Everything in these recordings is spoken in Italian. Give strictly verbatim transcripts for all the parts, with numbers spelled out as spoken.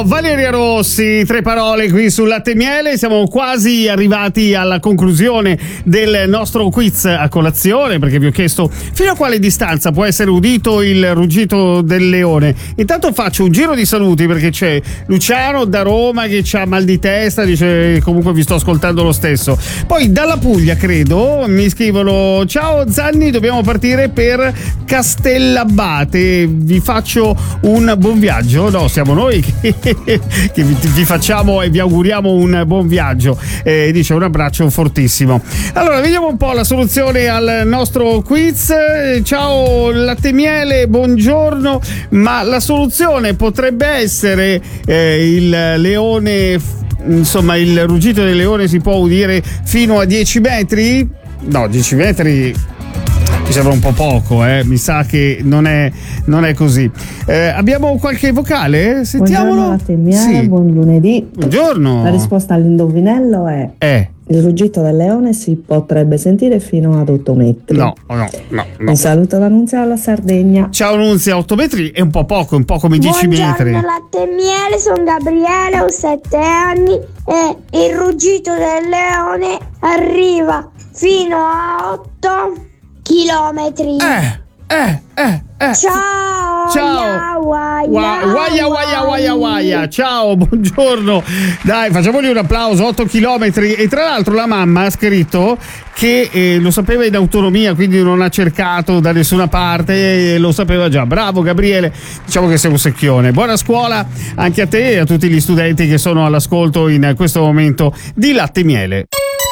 Valeria Rossi, tre parole qui sul Latte e Miele. Siamo quasi arrivati alla conclusione del nostro quiz a colazione, perché vi ho chiesto fino a quale distanza può essere udito il ruggito del leone. Intanto faccio un giro di saluti, perché c'è Luciano da Roma che c'ha mal di testa, dice comunque vi sto ascoltando lo stesso. Poi dalla Puglia, credo, mi scrivono: ciao Zanni, dobbiamo partire per Castellabate, vi faccio un buon viaggio. No, siamo noi che, che vi, vi facciamo e vi auguriamo un buon viaggio. Eh, dice un abbraccio fortissimo. Allora, vediamo un po' la soluzione al nostro quiz. Ciao Latte e Miele, buongiorno. Ma la soluzione potrebbe essere eh, il leone, insomma il ruggito del leone si può udire fino a dieci metri? No, dieci metri mi sembra un po' poco, eh? Mi sa che non è, non è così. Eh, abbiamo qualche vocale? Sentiamolo. Buongiorno Latte e Miele, sì. Buon lunedì. Buongiorno. La risposta all'indovinello è Eh. il ruggito del leone si potrebbe sentire fino ad otto metri. No, no, no, no. Un saluto da Nunzia dalla Sardegna. Ciao Nunzia, otto metri è un po' poco, un po' come dieci Buongiorno, metri. Buongiorno Latte e Miele, sono Gabriele, ho sette anni e il ruggito del leone arriva fino a otto chilometri. Eh, eh, eh, eh. Ciao. Ciao. Guaia, Guaia, guaia, guaia, guaia. Ciao, buongiorno. Dai, facciamogli un applauso, otto chilometri. E tra l'altro la mamma ha scritto che eh, lo sapeva in autonomia, quindi non ha cercato da nessuna parte, e lo sapeva già. Bravo Gabriele, diciamo che sei un secchione. Buona scuola anche a te e a tutti gli studenti che sono all'ascolto in questo momento di Latte e Miele.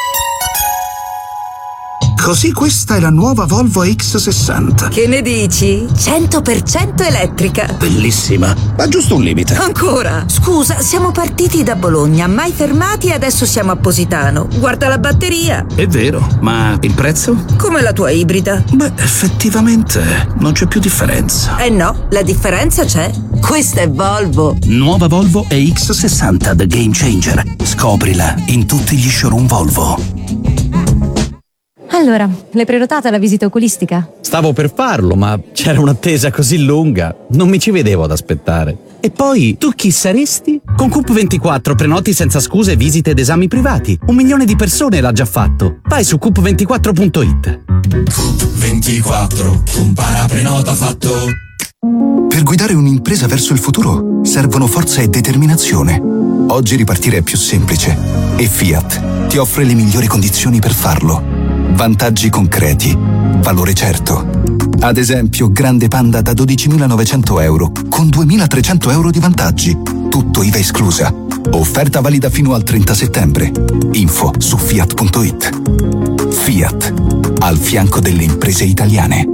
Così questa è la nuova Volvo X sessanta. Che ne dici? cento per cento elettrica. Bellissima, ma giusto un limite. Ancora? Scusa, siamo partiti da Bologna, mai fermati e adesso siamo a Positano. Guarda la batteria. È vero, ma il prezzo? Come la tua ibrida. Beh, effettivamente non c'è più differenza. Eh no, la differenza c'è. Questa è Volvo. Nuova Volvo E X sessanta The Game Changer. Scoprila in tutti gli showroom Volvo. Allora, l'hai prenotata la visita oculistica? Stavo per farlo, ma c'era un'attesa così lunga, non mi ci vedevo ad aspettare. E poi, tu chi saresti? Con Coop ventiquattro prenoti senza scuse visite ed esami privati. Un milione di persone l'ha già fatto. Vai su coop ventiquattro punto it. Coop ventiquattro, un paraprenota fatto. Per guidare un'impresa verso il futuro servono forza e determinazione. Oggi ripartire è più semplice e Fiat ti offre le migliori condizioni per farlo. Vantaggi concreti, valore certo. Ad esempio, Grande Panda da dodicimilanovecento euro con duemilatrecento euro di vantaggi. Tutto I V A esclusa. Offerta valida fino al trenta settembre. Info su fiat punto it. Fiat, al fianco delle imprese italiane.